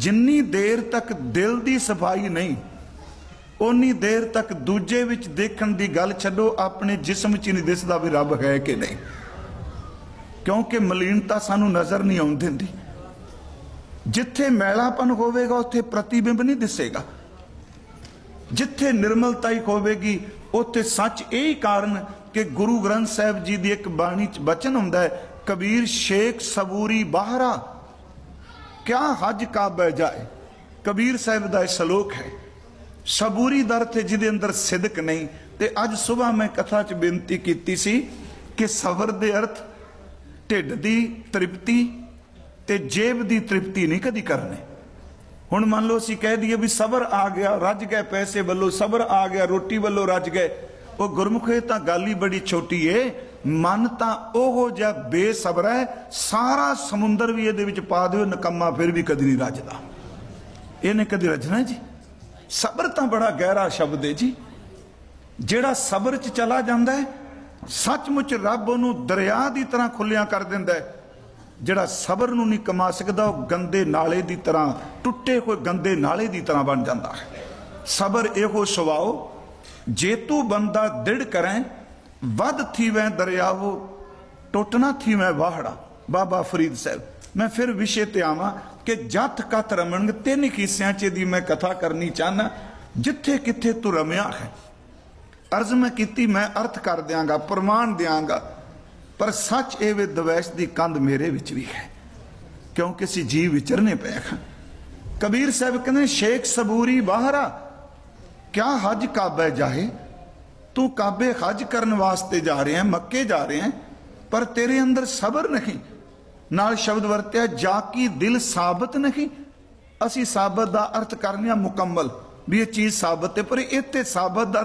जिन्नी देर तक दिल की सफाई नहीं उन्नी देर तक दूजे विच देखण दी गल छड्डो, अपने जिस्म च नहीं दिसदा भी रब है कि नहीं, क्योंकि मलीनता सानू नज़र नहीं आउण दिंदी। जिथे मैलापन होवेगा उत्थे प्रतिबिंब नहीं दिसेगा, जिथे निर्मलता ही होवेगी उत्थे सच। यही कारण कि गुरु ग्रंथ साहिब जी की एक बाणी च बचन हुंदा है, कबीर शेख सबूरी बाहरा क्या हज काबे जाए। कबीर साहिब का सलोक है। सबूरी दर थे जिदे अंदर सिदक नहीं। ते अज सुबह मैं कथा च बेनती की सी कि सबर दे अर्थ ढिड दी तृप्ति ते जेब दी तृप्ति नहीं कदी करने। हुण मान लो असीं कह दईए भी सबर आ गया रज गए, पैसे वल्लों सबर आ गया, रोटी वल्लों रज गए। वो गुरमुखे तां गल ही बड़ी छोटी है। मन तां ओहो जिहा बेसबर है, सारा समुंदर भी इहदे विच पा दिओ निकम्मा फिर भी कदी नहीं रजदा। इहने कदी रजना जी? सबर तां बड़ा गहरा शब्द है जी। जिहड़ा सबर च चला जांदा है सचमुच रब उहनूं दरिया की तरह खुलिया कर दिंदा है। जिहड़ा सबर नूं नहीं कमा सकदा वह गंदे नाले की तरह, टुटे हुए गंदे नाले की तरह बन जाता है। सबर एहो सुवाओ जेतू बंदा दृढ़ करें, वध थी वै दरियावो टुटना थी वै वाहड़ा। बाबा फरीद साहब। मैं फिर विषय ते आवां कि जथ कथ रमण तीन किस्सियां च दी मैं कथा करनी चाहना। जिथे किथे तू रमया है, अर्ज मैं कीती, मैं अर्थ कर दियांगा, प्रमाण दियांगा, पर सच ए वे दवैश दी कंध मेरे विच भी है, क्योंकि असी जी विचरने पे हैं। कबीर साहब कहते शेख सबूरी बाहरा क्या हज काबे जाए। तू काबे हज करने वास्ते जा रहे हैं, मक्के जा रहे हैं, पर तेरे अंदर सबर नहीं। नाल शब्द वरत्या जाकी दिल साबत नहीं। असी साबत का अर्थ करने मुकम्मल भी ये चीज साबत है, पर इत्थे साबत दा